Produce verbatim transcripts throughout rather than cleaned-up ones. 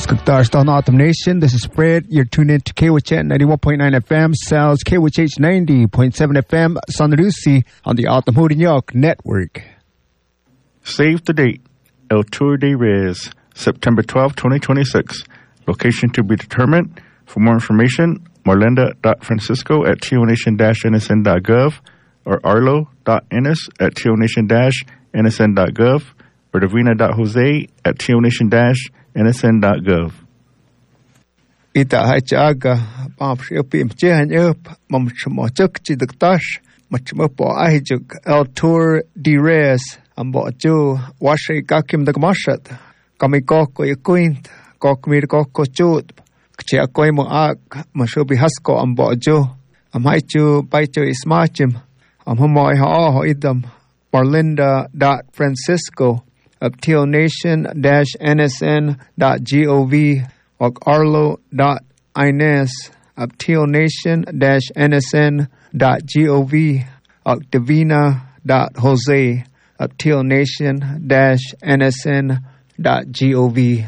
Skuktar Stone Autumn Nation. This is Fred. You're tuned in to K W H N ninety-one point nine F M, Sal's K W H ninety point seven F M, San Lucie on the Autumn New York Network. Save the date. El Tour de Reyes, September twelfth, twenty twenty-six. Location to be determined. For more information, marlinda dot francisco at tionation dash n s n dot gov or arlo dot ennis at tionation dash n s n dot gov or davina dot jose at tionation dash n s n dot gov. Ita hachaga pam shipi mchehan up mam chmochuk chiduktash machmopo ahijuk El Tour de Reyes ambo chu washe kakim dagmashat kamikoko yakuint kokmir kokko chut kche akoimo ak mashubi hasko ambo chu amaichu baichu ismachim amhomoy ha idam marlinda dot francisco up tionation dash n s n dot gov or arlo dot ines up tionation dash n s n dot gov or davina dot jose up tionation dash n s n dot gov.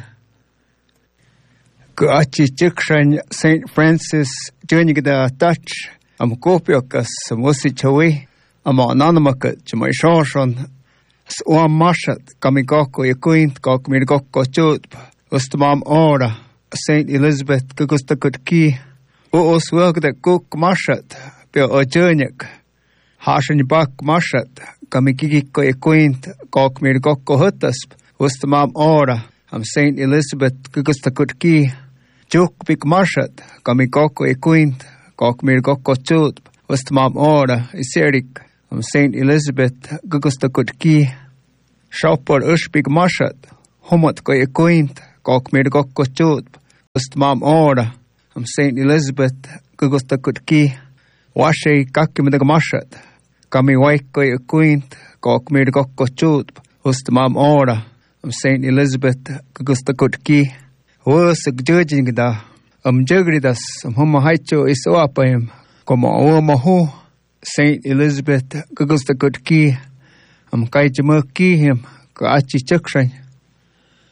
Kuachi chikran Saint Francis joining the touch am kopiokas musichawi am anonymaka chmaishon Oam mashat kamigoko yakuint kok mirgoko chut ustamam ora Saint Elizabeth kugustakutki uos work that cook mashat pio ojernik hashin bak mashat kamikiko yakuint kok mirgoko hutasp ustamam ora am Saint Elizabeth kugustakutki juk big mashat kamigoko yakuint kok mirgoko chut ustamam ora iserik am Saint Elizabeth gugustakutki shopper ushbig mashat homot ko yakuint kok mirgoko chut ustmam ora am Saint Elizabeth gugustakutki washe kakimadag mashat kami waik ko yakuint kok mirgoko chut ustmam ora am Saint Elizabeth gugustakutki wasag judging da am jagridas am homahaicho isoapayam como omahu Saint Elizabeth gugustakutki am kaijamaki him ka achi chakshany